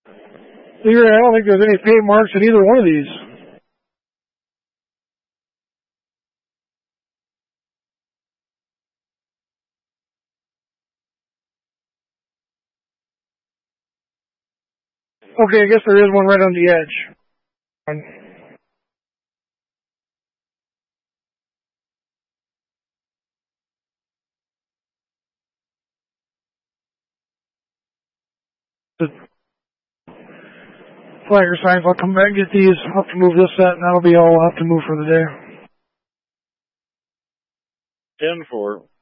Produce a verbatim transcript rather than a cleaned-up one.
Here, I don't think there's any paint marks in either one of these. Okay, I guess there is one right on the edge. The flagger signs, I'll come back and get these. I'll have to move this set, and that'll be all I'll have to move for the day. ten four.